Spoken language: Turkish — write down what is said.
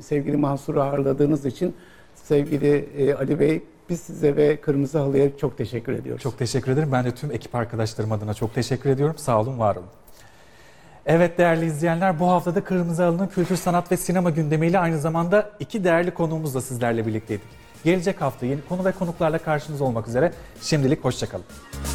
sevgili Mansur'u ağırladığınız için sevgili Ali Bey, biz size ve Kırmızı Halı'ya çok teşekkür ediyoruz. Çok teşekkür ederim. Ben de tüm ekip arkadaşlarım adına çok teşekkür ediyorum. Sağ olun, var olun. Evet değerli izleyenler, bu haftada Kırmızı Halı'nın kültür, sanat ve sinema gündemiyle aynı zamanda 2 değerli konuğumuzla sizlerle birlikteydik. Gelecek hafta yeni konu ve konuklarla karşınızda olmak üzere. Şimdilik hoşça kalın.